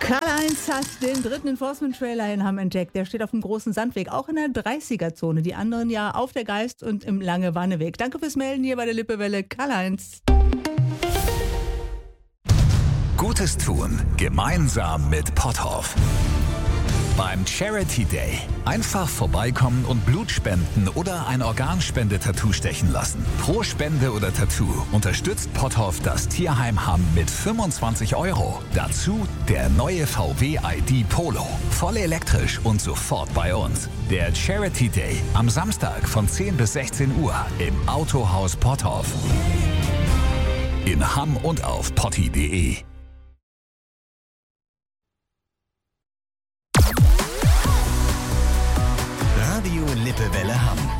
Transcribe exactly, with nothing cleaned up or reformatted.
Karl-Heinz hat den dritten Enforcement-Trailer in Hamm entdeckt. Der steht auf dem großen Sandweg, auch in der dreißiger-Zone. Die anderen ja auf der Geist und im Lange-Wanneweg. Danke fürs Melden hier bei der Lippewelle, Karl-Heinz. Gutes tun, gemeinsam mit Potthoff. Beim Charity Day einfach vorbeikommen und Blut spenden oder ein Organspende-Tattoo stechen lassen. Pro Spende oder Tattoo unterstützt Potthoff das Tierheim Hamm mit fünfundzwanzig Euro. Dazu der neue V W I D Polo. Voll elektrisch und sofort bei uns. Der Charity Day am Samstag von zehn bis sechzehn Uhr im Autohaus Potthoff. In Hamm und auf potti punkt de. Radio Lippewelle Hamm.